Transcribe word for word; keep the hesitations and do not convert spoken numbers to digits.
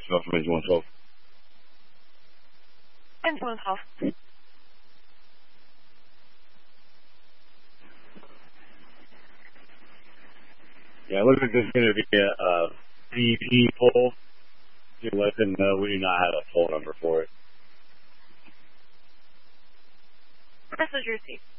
voicemail from Engine one twelve. Engine one twelve. Yeah, it looks like there's going to be a, a V P poll. You let them know we do not have a poll number for it. Message received.